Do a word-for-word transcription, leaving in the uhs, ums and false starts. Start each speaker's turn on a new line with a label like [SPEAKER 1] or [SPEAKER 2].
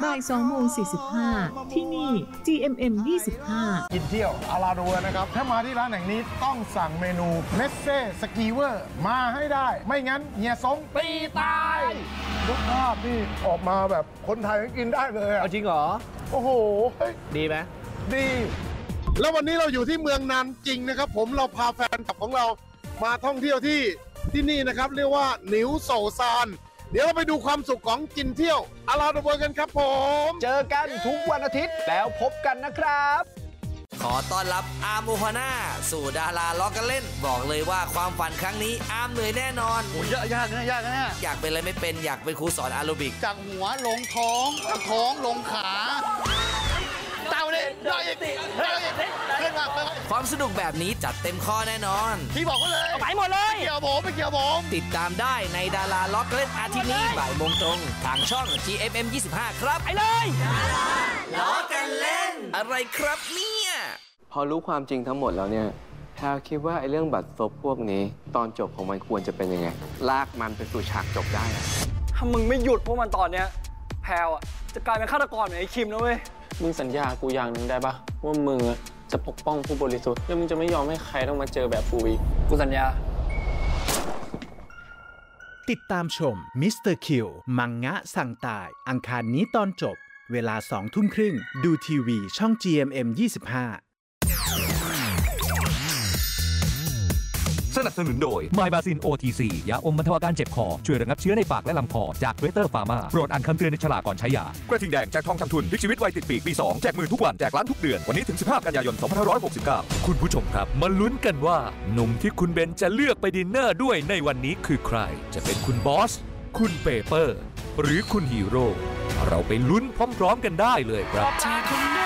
[SPEAKER 1] บ่ายสองโมงสี่สิบห้าที่นี่ จี เอ็ม เอ็ม ยี่สิบห้า
[SPEAKER 2] กินเที่ยวอาราดัวนะครับถ้ามาที่ร้านแห่งนี้ต้องสั่งเมนูเนสเซ่สกีเวอร์มาให้ได้ไม่งั้นเฮียสงตีตายรูปภาพนี่ออกมาแบบคนไทยก็กินได้เลยเอา
[SPEAKER 3] จริงเหรอ
[SPEAKER 2] โอ้โห
[SPEAKER 3] ดีไหม
[SPEAKER 2] ดีแล้ววันนี้เราอยู่ที่เมืองนานจริงนะครับผมเราพาแฟนคลับของเรามาท่องเที่ยวที่ที่นี่นะครับเรียกว่าหนิวโซซานเดี๋ยวเราไปดูความสุขของกินเที่ยวอาราดัวกันครับผม
[SPEAKER 3] เจอกันทุกวันอาทิตย์แล้วพบกันนะครับ
[SPEAKER 4] ขอต้อนรับอาร์มโอฮาน่าสู่ดาราล้อกันเล่นบอกเลยว่าความฝันครั้งนี้อาร์มเหนื่อยแน่นอน
[SPEAKER 3] โอ้ยยากยากนะยากนะ
[SPEAKER 4] อยากเป็นอะไรไม่เป็นอยากเป็นครูสอนแอโรบิก
[SPEAKER 3] จากหัวลงท้องจากท้องลงขาเต่าเนี่ยย่อยอีกย่อยอีกขึ้นมา
[SPEAKER 4] ความสนุกแบบนี้จัดเต็มข้อแน่นอน
[SPEAKER 3] พี่บอกเขาเลย
[SPEAKER 4] ไปหมดเลย
[SPEAKER 3] เกี่ยวผมไม่เกี่ยวผม
[SPEAKER 4] ติดตามได้ในดาราล้อกันเล่นอาทิตย์นี้บ่ายโมงตรงทางช่อง จี เอ็ม เอ็ม ยี่สิบห้าครับ
[SPEAKER 3] ไปเลย
[SPEAKER 4] ล้อกันเล่นอะไรครับเนี่ย
[SPEAKER 5] พอรู้ความจริงทั้งหมดแล้วเนี่ยแพรคิดว่าไอ้เรื่องบัตรซบพวกนี้ตอนจบของมันควรจะเป็นยังไงลากมันไปสู่ฉากจบได้
[SPEAKER 6] ถ้ามึงไม่หยุดพวกมันตอนเนี้ยแพรอ่ะจะกลายเป็นฆาตกรเหมือนไอ้คิมนะเว้ย
[SPEAKER 5] มึงสัญญากูอย่างหนึ่งได้ปะว่ามึงจะปกป้องผู้บริสุทธิ์แล้วมึงจะไม่ยอมให้ใครต้องมาเจอแบบกูอีก
[SPEAKER 6] กูสัญญา
[SPEAKER 7] ติดตามชมมิสเตอร์คิวมังงะสั่งตายอังคารนี้ตอนจบเวลาสองทุ่มครึ่งดูทีวีช่อง จี เอ็ม เอ็ม ยี่สิบห้า
[SPEAKER 8] สนับสนุนโดย ไมบาซิน โอ ที ซี ยาอมบรรเทาอาการเจ็บคอช่วยระงับเชื้อในปากและลำคอจากเวเตอร์ฟาร์มาโปรดอ่านคำเตือนในฉลากก่อนใช้ยากระทิงแดงแจกทองคำทุนพลิกชีวิตวัยติดปีกปีสองแจกหมื่นทุกวันแจกล้านทุกเดือนวันนี้ถึงสิบห้ากันยายนสองพันห้าร้อยหกสิบเก้าคุณผู้ชมครับมาลุ้นกันว่าหนุ่มที่คุณเบนจะเลือกไปดินเนอร์ด้วยในวันนี้คือใครจะเป็นคุณบอสคุณเปเปอร์หรือคุณฮีโร่เราไปลุ้นพร้อมๆกันได้เลยครับ